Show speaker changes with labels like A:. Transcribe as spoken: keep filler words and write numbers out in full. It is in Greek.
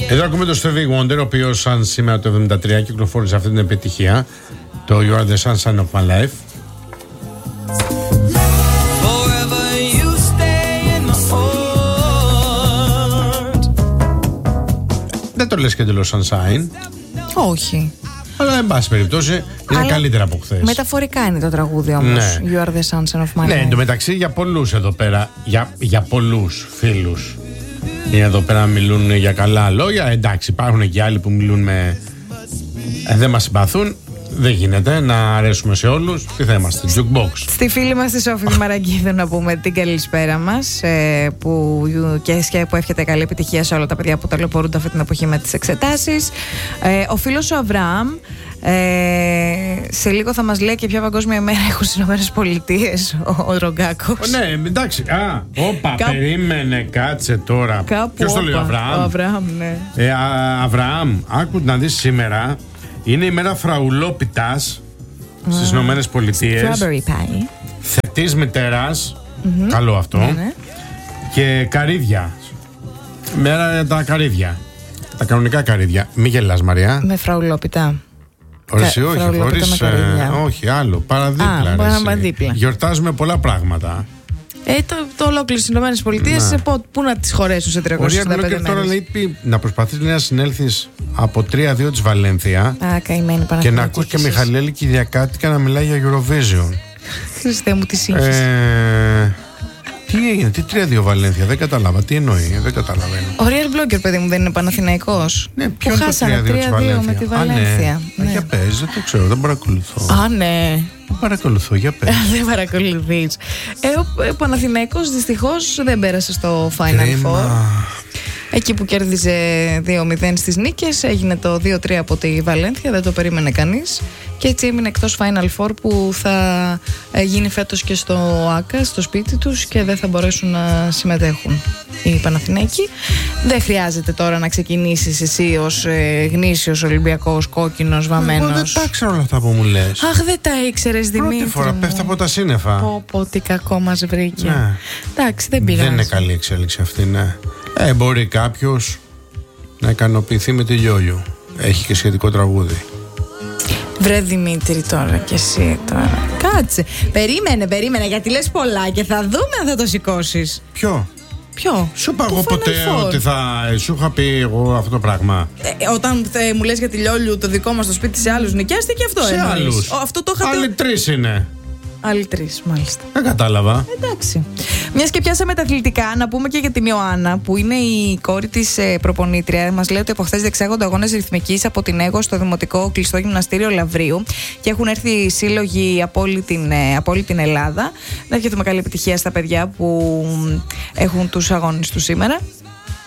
A: Εδώ ακούμε το Stevie Wonder, ο οποίος σαν σήμερα το εβδομήντα τρία κυκλοφόρησε αυτή την επιτυχία, το You Are The Sunshine of My Life. Δεν το λες και εντελώς Sunshine.
B: Όχι.
A: Αλλά εν πάση περιπτώσει είναι αλλά καλύτερα από χθες.
B: Μεταφορικά είναι το τραγούδι όμως. Ναι. You Are The Sunshine of My Life.
A: Ναι, εντωμεταξύ για πολλούς εδώ πέρα, για, για πολλούς φίλους είναι εδώ πέρα να μιλούν για καλά λόγια. Εντάξει, υπάρχουν και άλλοι που μιλούν με ε, δεν μας συμπαθούν. Δεν γίνεται να αρέσουμε σε όλους. Τι θα είμαστε, jukebox.
B: Στη φίλη μας τη Σόφη Μαραγκίδου να πούμε την καλησπέρα μας, ε, που, και που εύχεται καλή επιτυχία σε όλα τα παιδιά που ταλαιπωρούνται αυτή την εποχή με τις εξετάσεις. Ε, ο φίλος ο Αβραάμ ε, σε λίγο θα μας λέει και ποια παγκόσμια ημέρα έχουν στις Ηνωμένες Πολιτείες ο, ο Ρογκάκος.
A: Ναι, εντάξει. Α, όπα, Κά... περίμενε, κάτσε τώρα.
B: Ποιος
A: το λέει, ο Αβραάμ?
B: Ο Αβραάμ, ναι.
A: Ε, α, Αβραάμ, άκου να δεις σήμερα. Είναι η μέρα φραουλόπιτας mm. στις Ηνωμένες Πολιτείες.
B: Strawberry pie.
A: Θετής μητέρας. Mm-hmm. Καλό αυτό.
B: Mm-hmm.
A: Και καρύδια. Μέρα τα καρύδια. Τα κανονικά καρύδια. Μη γελάς, Μαριά.
B: Με φραουλόπιτα.
A: Κα... όχι, όχι, χωρίς, ε, όχι, άλλο. Παραδίπλα.
B: Α, παραδίπλα.
A: Γιορτάζουμε πολλά πράγματα.
B: Ε, το, το ολόκληρο στις Ηνωμένες Πολιτείες, πού να τις χωρέσουν σε τριακόσιες εξήντα πέντε μέρες.
A: Τώρα λέει να προσπαθείς να συνέλθεις από τρία δύο της Βαλένθια.
B: Α, καημένη Παναθηναϊκή.
A: Και να ακούς και Μιχαλέλη Κυριακάτικα να μιλάει για Eurovision.
B: Χριστέ μου, τι σύγχυση.
A: Ε, τι έγινε, τι τρία δύο Βαλένθια, δεν κατάλαβα, τι εννοεί, δεν καταλαβαίνω.
B: Ο Real Blogger, παιδί μου, δεν είναι Παναθηναϊκός?
A: Ναι, ποιο είναι το τρία δύο
B: με τη Βαλένθια.
A: Α, ναι. Ναι. Για πες, δεν το ξέρω, δεν παρακολουθώ.
B: Α, ναι.
A: Δεν παρακολουθώ, για πες.
B: Δεν παρακολουθείς. Ε, ο Παναθηναϊκός δυστυχώς δεν πέρασε στο Final
A: Κρίμα.
B: Four. Εκεί που κέρδιζε δύο μηδέν στις νίκες, έγινε το δύο τρία από τη Βαλένθια, δεν το περίμενε κανείς. Και έτσι έμεινε εκτός Final Four, που θα γίνει φέτος και στο ΆΚΑ, στο σπίτι τους, και δεν θα μπορέσουν να συμμετέχουν οι Παναθηναϊκοί. Δεν χρειάζεται τώρα να ξεκινήσεις εσύ ως ε, γνήσιος Ολυμπιακός, κόκκινος, βαμμένος.
A: Εγώ δεν τα ξέρω όλα αυτά που μου λες.
B: Αχ, δεν τα ήξερες, Δημήτρη.
A: Πρώτη φορά πέφτει από τα σύννεφα.
B: Πω πω, τι κακό μας βρήκε.
A: Ναι.
B: Εντάξει, δεν πειράζει.
A: Δεν είναι καλή εξέλιξη αυτή, ναι. Ε, μπορεί κάποιος να ικανοποιηθεί με τη Λιόλιο. Έχει και σχετικό τραγούδι.
B: Βρε Δημήτρη τώρα κι εσύ τώρα. Κάτσε. Περίμενε, περίμενε, γιατί λες πολλά και θα δούμε αν θα το σηκώσεις.
A: Ποιο?
B: Ποιο?
A: Σου είπα εγώ ποτέ ότι θα. Σου είχα πει εγώ αυτό το πράγμα.
B: Ε, όταν ε, μου λες για τη Λιόλιου, το δικό μας το σπίτι σε άλλους νοικιάστε και αυτό.
A: Σε άλλους.
B: Αυτό το είχατε.
A: Άλλοι τρεις είναι.
B: Άλλοι τρεις, μάλιστα.
A: Δεν κατάλαβα.
B: Εντάξει. Μιας και πιάσαμε τα αθλητικά, να πούμε και για την Ιωάννα, που είναι η κόρη της ε, προπονήτρια. Μας λέει ότι από χθες διεξάγονται αγώνες ρυθμικής από την ΕΓΟ στο Δημοτικό Κλειστό Γυμναστήριο Λαβρίου και έχουν έρθει σύλλογοι από όλη την, ε, από όλη την Ελλάδα. Να ευχηθούμε καλή επιτυχία στα παιδιά που έχουν τους αγώνες τους σήμερα.